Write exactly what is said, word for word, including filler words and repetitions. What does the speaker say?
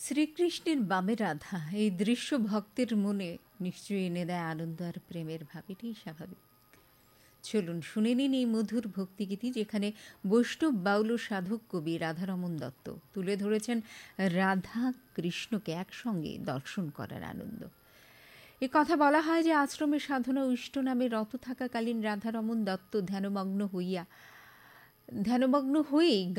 শ্রীকৃষ্ণের বামে রাধা, এই দৃশ্য ভক্তের মনে নিশ্চয়ই এনে দেয় আনন্দ আর প্রেমের ভাব। এটাই স্বাভাবিক। চলুন শুনে নিন এই মধুর ভক্তিগীতি, যেখানে বৈষ্ণব বাউল ও সাধক কবি রাধারমণ দত্ত তুলে ধরেছেন রাধা কৃষ্ণকে একসঙ্গে দর্শন করার আনন্দ। এ কথা বলা হয় যে আশ্রমে সাধনা ও ইষ্ট নামে রত থাকাকালীন রাধারমণ দত্ত ধ্যানমগ্ন হইয়া ধ্যানমগ্ন হয়েই